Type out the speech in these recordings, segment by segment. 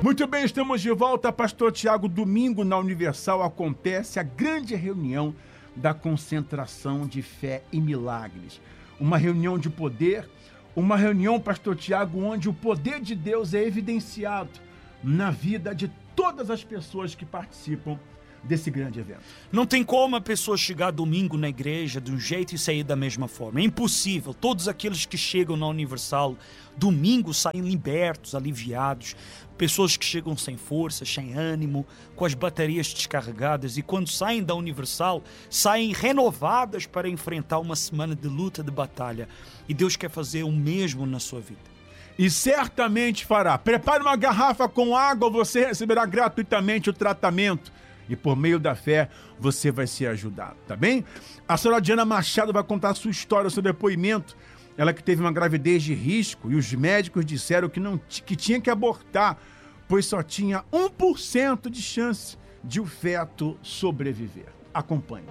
Muito bem, estamos de volta. Pastor Tiago, domingo na Universal acontece a grande reunião da concentração de fé e milagres. Uma reunião de poder, uma reunião, Pastor Tiago, onde o poder de Deus é evidenciado na vida de todas as pessoas que participam desse grande evento. Não tem como a pessoa chegar domingo na igreja de um jeito e sair da mesma forma. É impossível. Todos aqueles que chegam na Universal domingo saem libertos, aliviados. Pessoas que chegam sem força, sem ânimo, com as baterias descarregadas, e quando saem da Universal, saem renovadas para enfrentar uma semana de luta, de batalha. E Deus quer fazer o mesmo na sua vida. E certamente fará. Prepare uma garrafa com água, você receberá gratuitamente o tratamento. E por meio da fé, você vai ser ajudado, tá bem? A senhora Diana Machado vai contar a sua história, o seu depoimento. Ela que teve uma gravidez de risco e os médicos disseram que tinha que abortar, pois só tinha 1% de chance de o feto sobreviver. Acompanhe.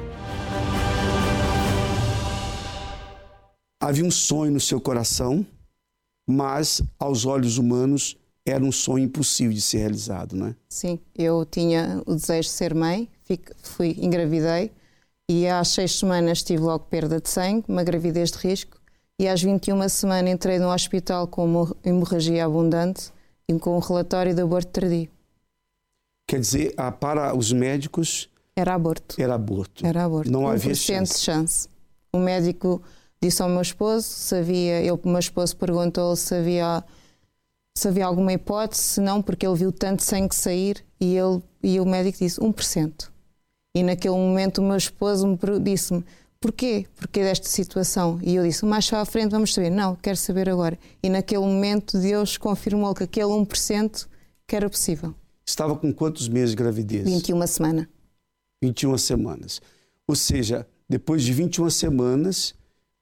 Havia um sonho no seu coração, mas aos olhos humanos era um sonho impossível de ser realizado, não é? Sim, eu tinha o desejo de ser mãe, engravidei e às 6 semanas tive logo perda de sangue, uma gravidez de risco, e às 21 semanas entrei no hospital com uma hemorragia abundante e com um relatório de aborto tardio. Quer dizer, para os médicos... Era aborto. Era aborto. Era aborto. Não havia 1% de chance. O médico disse ao meu esposo, o meu esposo perguntou se havia alguma hipótese, se não, porque ele viu tanto sangue sair, e o médico disse 1%. E naquele momento o meu esposo disse-me, porquê? Porquê desta situação? E eu disse, mais à frente vamos saber. Não, quero saber agora. E naquele momento Deus confirmou que aquele 1% que era possível. Estava com quantos meses de gravidez? 21 semanas. 21 semanas. Ou seja, depois de 21 semanas,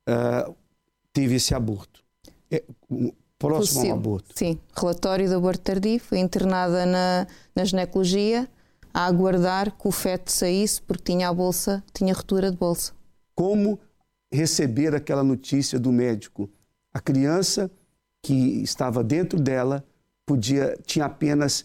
teve esse aborto. Próximo ao aborto. Sim, relatório de aborto tardio, fui internada na ginecologia a aguardar que o feto saísse porque tinha ruptura de bolsa. Como receber aquela notícia do médico? A criança que estava dentro dela tinha apenas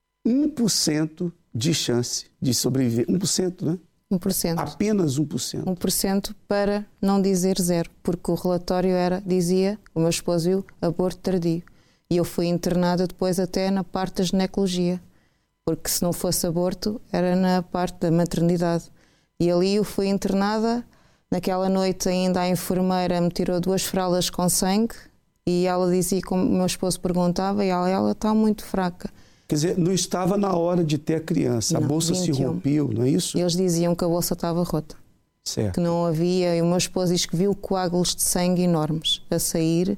1% de chance de sobreviver. 1%, né? 1%. Apenas 1%. 1% para não dizer 0, porque o relatório dizia, o meu esposo viu, aborto tardio. E eu fui internada depois até na parte da ginecologia, porque se não fosse aborto, era na parte da maternidade. E ali eu fui internada, naquela noite ainda a enfermeira me tirou 2 fraldas com sangue, e ela dizia, como o meu esposo perguntava, e ela está muito fraca. Quer dizer, não estava na hora de ter a criança, a bolsa 21. Se rompeu, não é isso? Eles diziam que a bolsa estava rota. Certo. Que não havia, e o meu esposo diz que viu coágulos de sangue enormes a sair.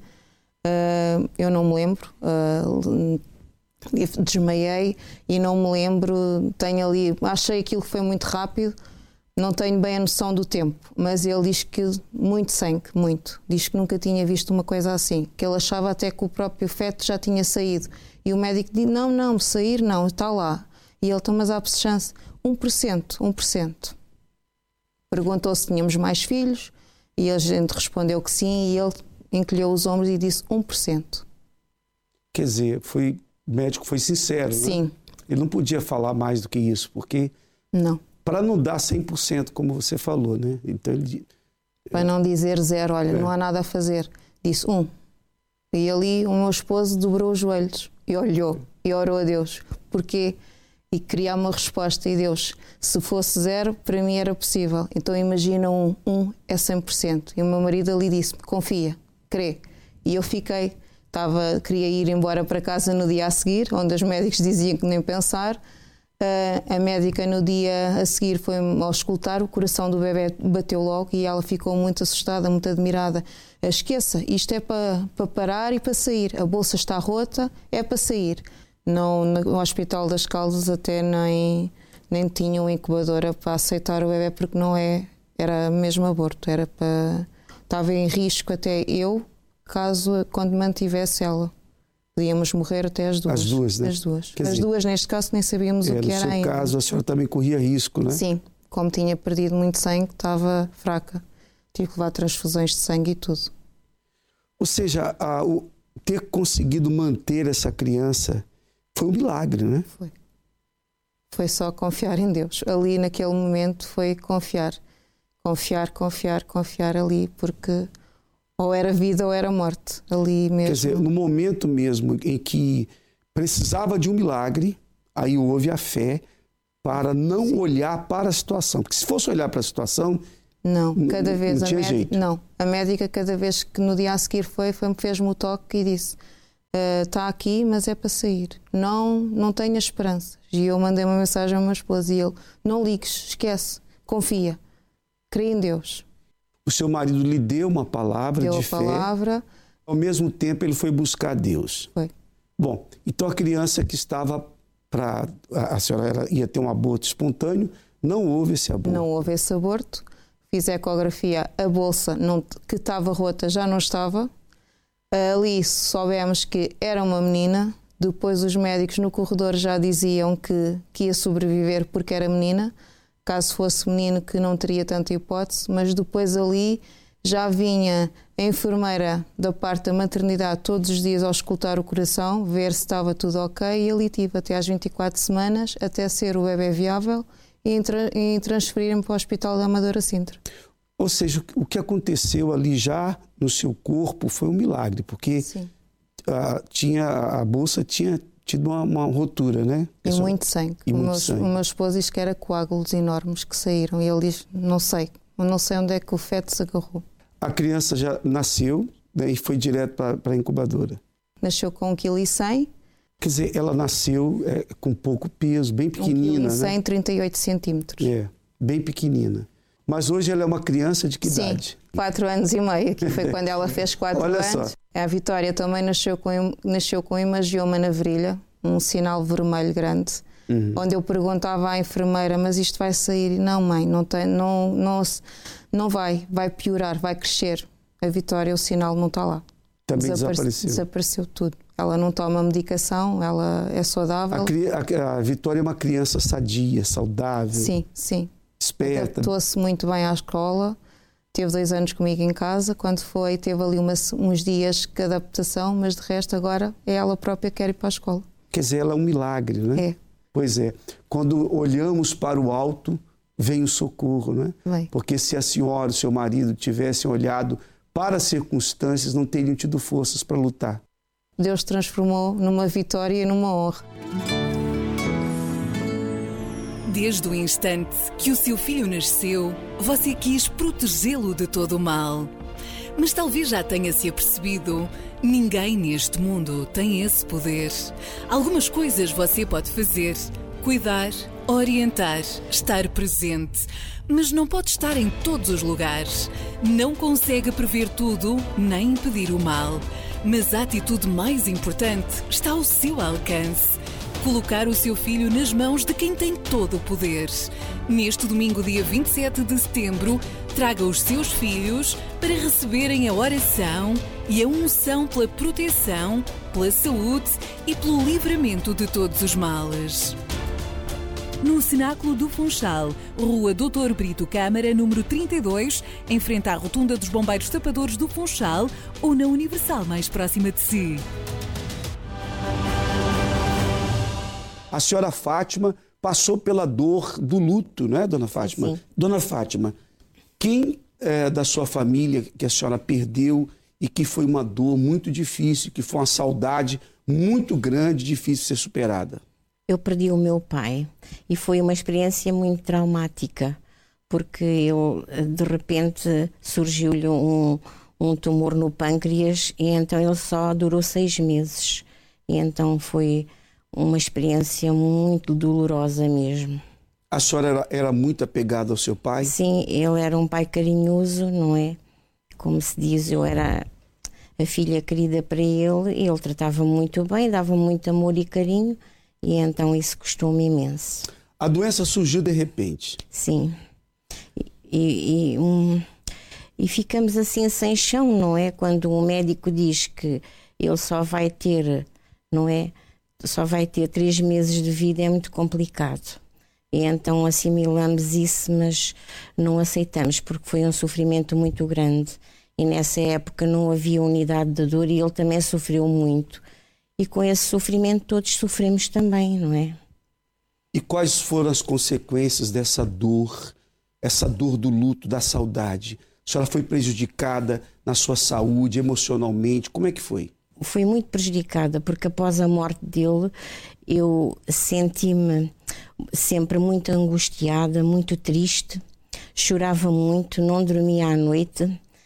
Eu não me lembro, desmaiei e não me lembro, achei aquilo que foi muito rápido, não tenho bem a noção do tempo, mas ele diz que muito sangue, muito. Diz que nunca tinha visto uma coisa assim, que ele achava até que o próprio feto já tinha saído. E o médico disse, não, sair não, está lá. E ele, mas há chance, 1%. Perguntou se tínhamos mais filhos, e a gente respondeu que sim, e ele encolheu os ombros e disse 1%. Quer dizer, o médico foi sincero, sim. Né? Ele não podia falar mais do que isso, porque... Não. Para não dar 100%, como você falou, né? Então ele... Para não dizer 0, olha, não há nada a fazer. Disse 1. E ali o meu esposo dobrou os joelhos e olhou e orou a Deus. Porquê? E queria uma resposta. E Deus, se fosse 0, para mim era possível. Então imagina 1 é 100%. E o meu marido ali disse, confia, crê. E eu queria ir embora para casa no dia a seguir, onde os médicos diziam que nem pensar. A médica no dia a seguir foi ao escutar, o coração do bebê bateu logo e ela ficou muito assustada, muito admirada. Esqueça, isto é para parar e para sair. A bolsa está rota, é para sair. No Hospital das Caldas até nem tinham incubadora para aceitar o bebê, porque não era mesmo aborto, estava em risco até eu, quando mantivesse ela. Podíamos morrer até as duas. As duas, né? As duas, neste caso, nem sabíamos o que era ainda. No seu caso, a senhora também corria risco, não é? Sim, como tinha perdido muito sangue, estava fraca. Tive que levar transfusões de sangue e tudo. Ou seja, ter conseguido manter essa criança Foi um milagre, né? Foi só confiar em Deus. Ali, naquele momento, foi confiar. Confiar ali, porque ou era vida ou era morte. Ali mesmo. Quer dizer, no momento mesmo em que precisava de um milagre, aí houve a fé para não olhar para a situação. Porque se fosse olhar para a situação, não, cada vez não tinha jeito. Não, a médica, cada vez que no dia a seguir fez-me o toque e disse: está aqui, mas é para sair. Não tenha esperanças. E eu mandei uma mensagem ao meu esposo e ele: não ligues, esquece, confia, crê em Deus. O seu marido lhe deu uma palavra de fé. Ao mesmo tempo, ele foi buscar Deus. Foi. Bom, então a criança que estava a senhora ia ter um aborto espontâneo, não houve esse aborto. Não houve esse aborto. Fiz ecografia, a bolsa que estava rota já não estava. Ali soubemos que era uma menina. Depois os médicos no corredor já diziam que ia sobreviver porque era menina. Caso fosse menino, que não teria tanta hipótese. Mas depois ali já vinha a enfermeira da parte da maternidade todos os dias ao escutar o coração, ver se estava tudo ok. E ali tive até às 24 semanas, até ser o bebê viável e transferir-me para o Hospital da Amadora Sintra. Ou seja, o que aconteceu ali já no seu corpo foi um milagre, porque a bolsa tinha tido uma rotura, né? E muito sangue. E o muito meu esposo disse que era coágulos enormes que saíram e ele diz: não sei onde é que o feto se agarrou. A criança já nasceu, né, e foi direto para a incubadora. Nasceu com 1,1 kg. Quer dizer, ela nasceu com pouco peso, bem pequenina, 1,1 kg, né? 38 centímetros. Bem pequenina. Mas hoje ela é uma criança de que idade? 4 anos e meio, que foi quando ela fez 4 Olha anos. só. A Vitória também nasceu com hemangioma na virilha, um sinal vermelho grande, onde eu perguntava à enfermeira: mas isto vai sair? Não, mãe, não vai piorar, vai crescer. A Vitória, o sinal não está lá. Também desapareceu. Desapareceu tudo. Ela não toma medicação, ela é saudável. A Vitória é uma criança sadia, saudável. Sim. Esperta. Adaptou-se muito bem à escola. Teve 2 anos comigo em casa. Quando foi, teve ali uns dias de adaptação, mas de resto agora é ela própria que quer ir para a escola. Quer dizer, ela é um milagre, né? É. Pois é. Quando olhamos para o alto, vem o socorro, né? Vem. Porque se a senhora e o seu marido tivessem olhado para as circunstâncias, não teriam tido forças para lutar. Deus transformou numa vitória e numa honra. Desde o instante que o seu filho nasceu, você quis protegê-lo de todo o mal. Mas talvez já tenha se apercebido, ninguém neste mundo tem esse poder. Algumas coisas você pode fazer: cuidar, orientar, estar presente. Mas não pode estar em todos os lugares. Não consegue prever tudo, nem impedir o mal. Mas a atitude mais importante está ao seu alcance: colocar o seu filho nas mãos de quem tem todo o poder. Neste domingo, dia 27 de setembro, traga os seus filhos para receberem a oração e a unção pela proteção, pela saúde e pelo livramento de todos os males. No Cenáculo do Funchal, Rua Doutor Brito Câmara, número 32, em frente à Rotunda dos Bombeiros Tapadores do Funchal, ou na Universal mais próxima de si. A senhora Fátima passou pela dor do luto, não é, dona Fátima? Sim. Dona Fátima, quem da sua família que a senhora perdeu e que foi uma dor muito difícil, que foi uma saudade muito grande, difícil de ser superada? Eu perdi o meu pai e foi uma experiência muito traumática, porque de repente surgiu-lhe um tumor no pâncreas e então ele só durou 6 meses. E então foi uma experiência muito dolorosa mesmo. A senhora era muito apegada ao seu pai? Sim, ele era um pai carinhoso, não é? Como se diz, eu era a filha querida para ele tratava muito bem, dava muito amor e carinho. E então isso custou-me imenso. A doença surgiu de repente? Sim. E ficamos assim sem chão, não é? Quando o médico diz que ele só vai ter, não é? Só vai ter 3 meses de vida, é muito complicado. E então assimilamos isso, mas não aceitamos, porque foi um sofrimento muito grande. E nessa época não havia unidade de dor e ele também sofreu muito. e com esse sofrimento todos sofremos também, não é? E quais foram as consequências dessa dor, essa dor do luto, da saudade? A senhora foi prejudicada na sua saúde, emocionalmente? Como é que foi? Fui muito prejudicada, porque após a morte dele eu senti-me sempre muito angustiada, muito triste, chorava muito, não dormia à noite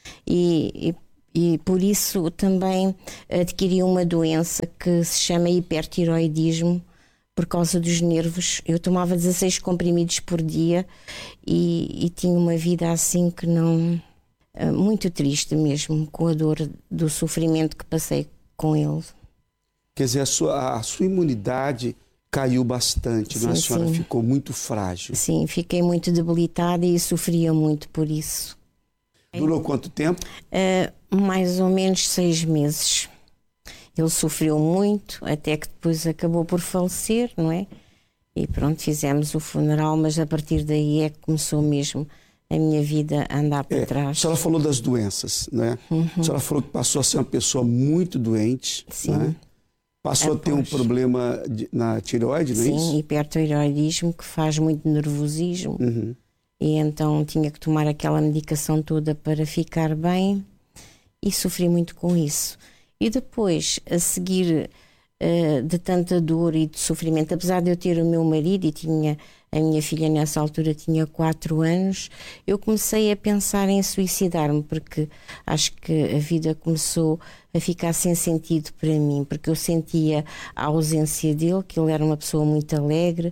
e por isso também adquiri uma doença que se chama hipertiroidismo, por causa dos nervos. Eu tomava 16 comprimidos por dia e tinha uma vida assim que não... muito triste mesmo, com a dor do sofrimento que passei com ele. Quer dizer, a sua imunidade caiu bastante, Sim, não é? A senhora sim. ficou muito frágil. Sim, fiquei muito debilitada e sofria muito por isso. Durou quanto tempo? Mais ou menos 6 meses. Ele sofreu muito, até que depois acabou por falecer, não é? E pronto, fizemos o funeral, mas a partir daí é que começou mesmo a minha vida a andar para A trás. senhora falou das doenças, né? A senhora falou que passou a ser uma pessoa muito doente, Sim. né? Passou a ter um problema na tireoide, não é isso? Sim, hipertiroidismo, que faz muito nervosismo. E então tinha que tomar aquela medicação toda para ficar bem e sofri muito com isso. E depois, a seguir, de tanta dor e de sofrimento, apesar de eu ter o meu marido e tinha a minha filha nessa altura tinha 4 anos, eu comecei a pensar em suicidar-me, porque acho que a vida começou a ficar sem sentido para mim, porque eu sentia a ausência dele, que ele era uma pessoa muito alegre,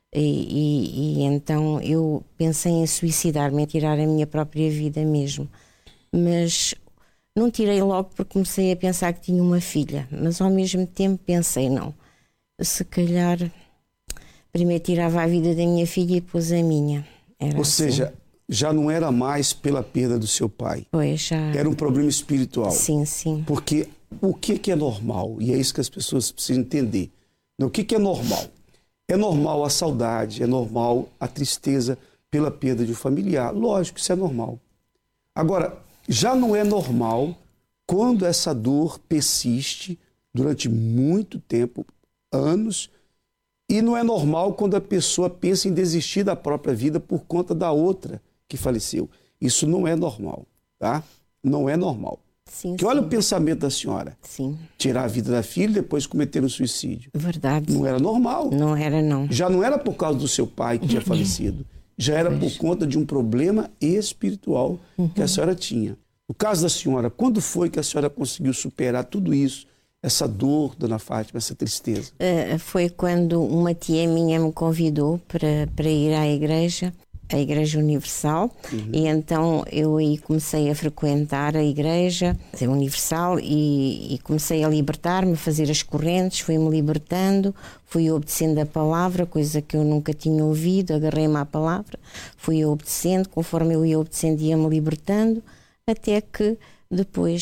e então eu pensei em suicidar-me, em tirar a minha própria vida mesmo. Mas não tirei logo porque comecei a pensar que tinha uma filha, mas ao mesmo tempo pensei, não, se calhar primeiro tirava a vida da minha filha e depois a minha. Era Ou assim. seja, já não era mais pela perda do seu pai. Pois, já... Era um problema espiritual. Sim, sim. Porque o que é normal? E é isso que as pessoas precisam entender. O que é normal? É normal a saudade, é normal a tristeza pela perda de um familiar. Lógico, isso é normal. Agora, já não é normal quando essa dor persiste durante muito tempo, anos, e não é normal quando a pessoa pensa em desistir da própria vida por conta da outra que faleceu. Isso não é normal, tá? Não é normal. Sim, Porque olha sim. o pensamento da senhora. Sim, Tirar a vida da filha e depois cometer um suicídio. verdade. Não era normal. Não era, não. Já não era por causa do seu pai que tinha falecido. Já era por conta de um problema espiritual que a senhora tinha. No caso da senhora, quando foi que a senhora conseguiu superar tudo isso? Essa dor, dona Fátima, essa tristeza? Foi quando uma tia minha me convidou para ir à igreja, a Igreja Universal, e então eu aí comecei a frequentar a Igreja Universal e comecei a libertar-me, a fazer as correntes, fui-me libertando, fui obedecendo a palavra, coisa que eu nunca tinha ouvido, agarrei-me à palavra, fui obedecendo, conforme eu ia obedecendo ia-me libertando, até que depois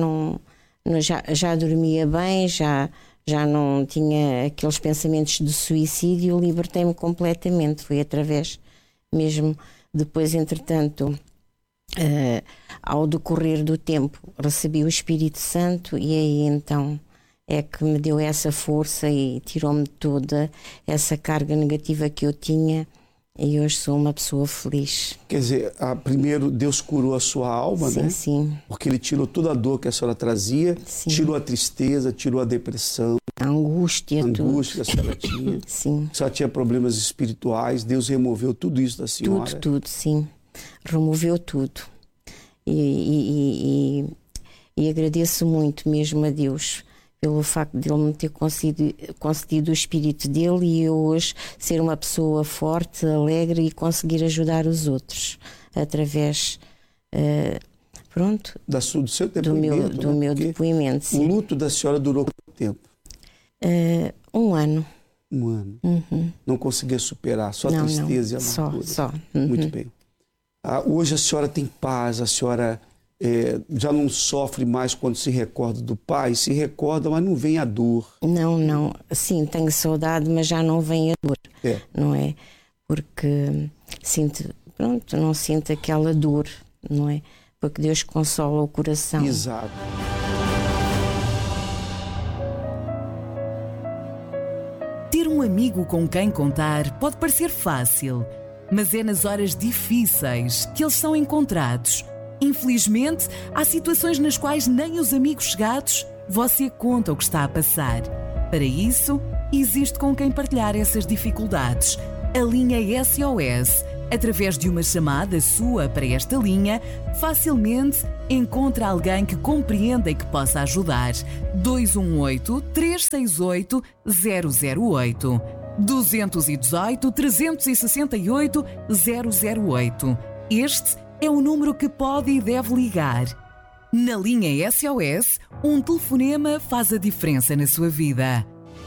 já dormia bem, já não tinha aqueles pensamentos de suicídio, libertei-me completamente, foi através mesmo, depois entretanto, ao decorrer do tempo, recebi o Espírito Santo e aí então é que me deu essa força e tirou-me toda essa carga negativa que eu tinha e hoje sou uma pessoa feliz. Quer dizer, primeiro Deus curou a sua alma, Sim, né? sim. Porque Ele tirou toda a dor que a senhora trazia, Sim. tirou a tristeza, tirou a depressão, A angústia, a tudo. angústia que a senhora tinha. Sim. A senhora tinha problemas espirituais, Deus removeu tudo isso da senhora. Tudo, sim. Removeu tudo. E agradeço muito mesmo a Deus pelo facto de Ele me ter concedido o Espírito dele e eu hoje ser uma pessoa forte, alegre e conseguir ajudar os outros através, pronto, Do seu do depoimento. meu Porque depoimento. o Sim. luto da senhora durou quanto tempo? 1 ano. Um ano. Não conseguia superar, só a Não, tristeza não. e a amargura. Só. Muito bem. Hoje a senhora tem paz, a senhora já não sofre mais quando se recorda do pai, se recorda, mas não vem a dor. Não. Sim, tenho saudade, mas já não vem a dor. É. Não é? Porque não sinto aquela dor, não é? Porque Deus consola o coração. Exato. Ter um amigo com quem contar pode parecer fácil, mas é nas horas difíceis que eles são encontrados. Infelizmente, há situações nas quais nem os amigos chegados você conta o que está a passar. Para isso, existe com quem partilhar essas dificuldades. A linha SOS, através de uma chamada sua para esta linha, facilmente encontra alguém que compreenda e que possa ajudar. 218-368-008. 218-368-008. Este é o número que pode e deve ligar. Na linha SOS, um telefonema faz a diferença na sua vida.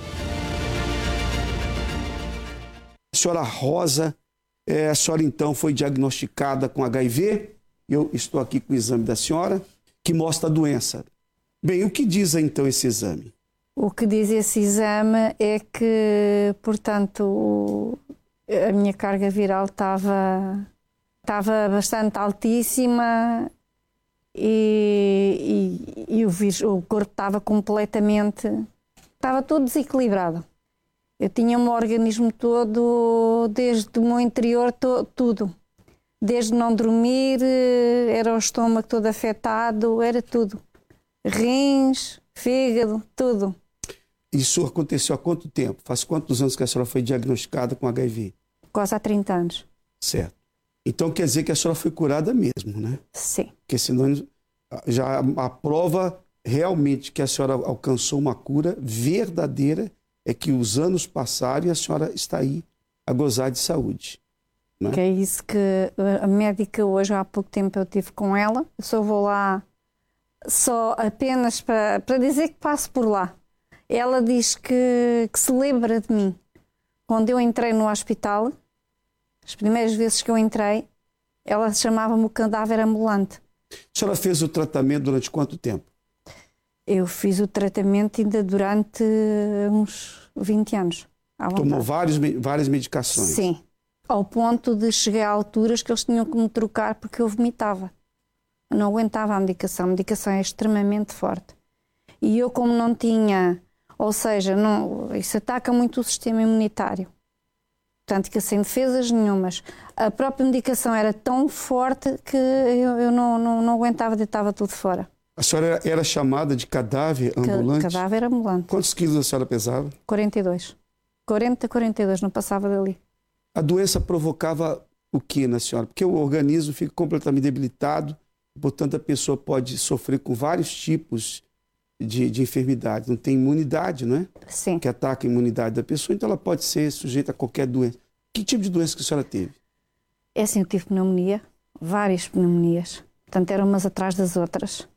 A senhora Rosa, a senhora então foi diagnosticada com HIV. Eu estou aqui com o exame da senhora, que mostra a doença. Bem, o que diz então esse exame? O que diz esse exame é que, portanto, a minha carga viral estava bastante altíssima e o corpo estava todo desequilibrado. Eu tinha o meu organismo todo, desde o meu interior, tudo. Desde não dormir, era o estômago todo afetado, era tudo. Rins, fígado, tudo. Isso aconteceu há quanto tempo? Faz quantos anos que a senhora foi diagnosticada com HIV? Quase há 30 anos. Certo. Então quer dizer que a senhora foi curada mesmo, né? Sim. Porque senão já a prova realmente que a senhora alcançou uma cura verdadeira é que os anos passaram e a senhora está aí a gozar de saúde. Né? Que é isso que a médica hoje, há pouco tempo eu estive com ela, eu só vou lá só apenas para dizer que passo por lá. Ela diz que se lembra de mim. Quando eu entrei no hospital, as primeiras vezes que eu entrei, ela chamava-me o cadáver ambulante. A senhora fez o tratamento durante quanto tempo? Eu fiz o tratamento ainda durante uns 20 anos. Tomou várias medicações? Sim. Ao ponto de chegar a alturas que eles tinham que me trocar porque eu vomitava. Eu não aguentava a medicação é extremamente forte. E eu, como não tinha, ou seja, isso ataca muito o sistema imunitário. Portanto, que sem defesas nenhumas. A própria medicação era tão forte que eu não aguentava, deitava tudo fora. A senhora era chamada de cadáver ambulante? Cadáver ambulante. Quantos quilos a senhora pesava? 42. 42, não passava dali. A doença provocava o que na senhora? Porque o organismo fica completamente debilitado, portanto a pessoa pode sofrer com vários tipos de enfermidade. Não tem imunidade, não é? Sim. Que ataca a imunidade da pessoa, então ela pode ser sujeita a qualquer doença. Que tipo de doença que a senhora teve? É assim, eu tive pneumonia, várias pneumonias. Portanto, eram umas atrás das outras.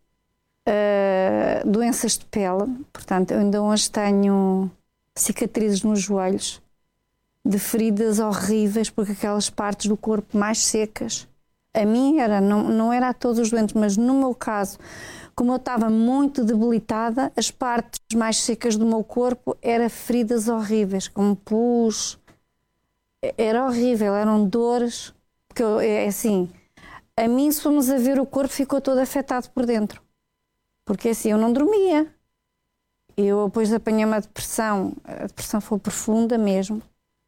Doenças de pele, portanto, eu ainda hoje tenho cicatrizes nos joelhos, de feridas horríveis, porque aquelas partes do corpo mais secas, a mim não era a todos os doentes, mas no meu caso, como eu estava muito debilitada, as partes mais secas do meu corpo eram feridas horríveis, como pus, era horrível, eram dores, porque assim, a mim, se formos a ver, o corpo ficou todo afetado por dentro. Porque assim, eu não dormia. Eu depois apanhei uma depressão. A depressão foi profunda mesmo.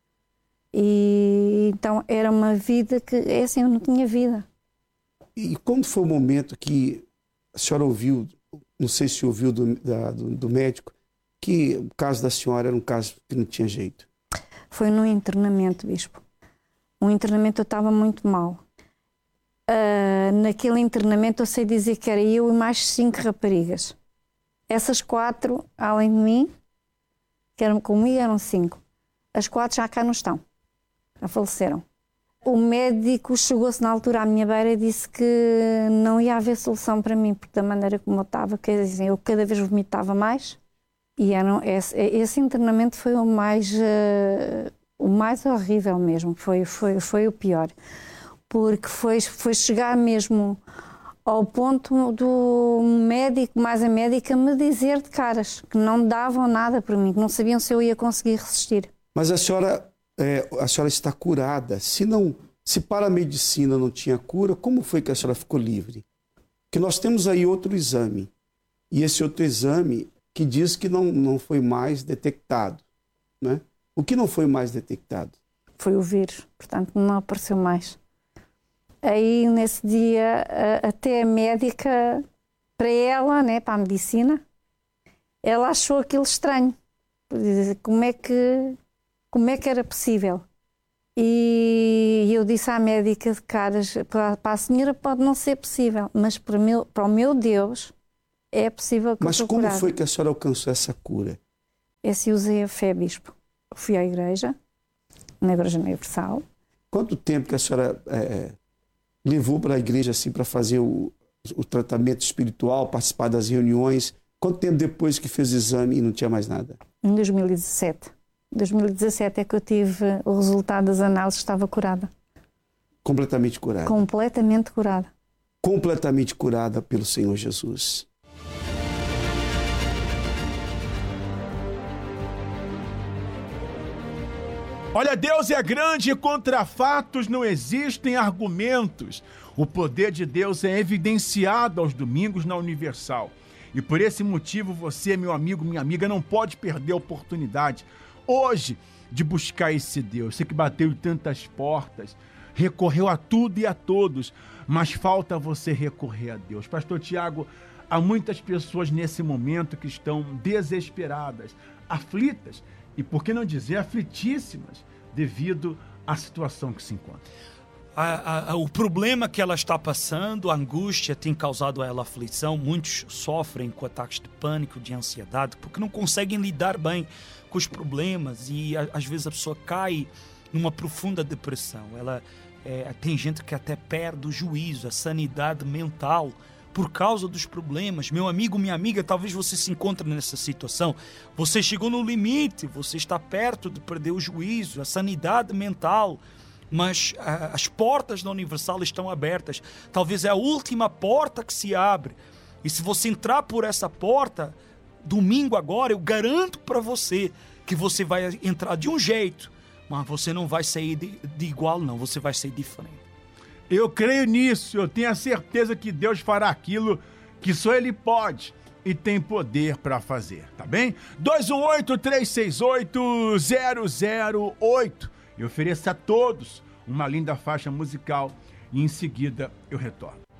E então era uma vida que, assim, eu não tinha vida. E como foi o momento que a senhora ouviu, não sei se ouviu do médico, que o caso da senhora era um caso que não tinha jeito? Foi no internamento, bispo. No internamento eu estava muito mal. Naquele internamento eu sei dizer que era eu e mais 5 raparigas. Essas 4, além de mim, que eram comigo, eram 5. As 4 já cá não estão. Já faleceram. O médico chegou-se na altura à minha beira e disse que não ia haver solução para mim, porque da maneira como eu estava, quer dizer, eu cada vez vomitava mais. E esse internamento foi o mais horrível mesmo, foi o pior. Porque foi chegar mesmo ao ponto do médico, mais a médica, me dizer de caras que não davam nada por mim, que não sabiam se eu ia conseguir resistir. Mas a senhora está curada. Se para a medicina não tinha cura, como foi que a senhora ficou livre? Porque nós temos aí outro exame. E esse outro exame que diz que não foi mais detectado, né? O que não foi mais detectado? Foi o vírus, portanto não apareceu mais. Aí nesse dia até a médica, para ela, né, para a medicina, ela achou aquilo estranho. Como é que era possível? E eu disse à médica de caras, para a senhora pode não ser possível, mas para o meu Deus é possível que eu estou curada. Mas como foi que a senhora alcançou essa cura? Esse usei a fé, bispo. Fui à igreja, na Igreja Universal. Quanto tempo que a senhora levou para a igreja assim, para fazer o tratamento espiritual, participar das reuniões? Quanto tempo depois que fez o exame e não tinha mais nada? Em 2017. Em 2017 é que eu tive o resultado das análises, estava curada. Completamente curada? Completamente curada. Completamente curada pelo Senhor Jesus. Olha, Deus é grande e contra fatos não existem argumentos. O poder de Deus é evidenciado aos domingos na Universal. E por esse motivo você, meu amigo, minha amiga, não pode perder a oportunidade hoje de buscar esse Deus. Você que bateu em tantas portas, recorreu a tudo e a todos, mas falta você recorrer a Deus. Pastor Tiago, há muitas pessoas nesse momento que estão desesperadas, aflitas e, por que não dizer, aflitíssimas devido à situação que se encontra. O problema que ela está passando, a angústia tem causado a ela aflição. Muitos sofrem com ataques de pânico, de ansiedade, porque não conseguem lidar bem com os problemas e às vezes a pessoa cai numa profunda depressão. Tem gente que até perde o juízo, a sanidade mental por causa dos problemas. Meu amigo, minha amiga, talvez você se encontre nessa situação. Você chegou no limite, você está perto de perder o juízo, a sanidade mental. Mas as portas da Universal estão abertas. Talvez é a última porta que se abre. E se você entrar por essa porta, domingo agora, eu garanto para você que você vai entrar de um jeito, mas você não vai sair de igual, não. Você vai sair diferente. Eu creio nisso. Eu tenho a certeza que Deus fará aquilo que só Ele pode e tem poder para fazer, tá bem? 218-368-008. Eu ofereço a todos uma linda faixa musical e em seguida eu retorno.